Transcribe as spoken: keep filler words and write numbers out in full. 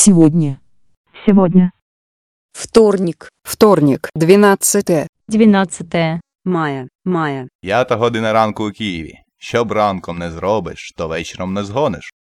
Сегодня. Сегодня. Вторник. Вторник, двенадцатое двенадцатое мая, мая. П'ята година ранку у Києві. Що б ранком не зробиш, то вечором не згониш.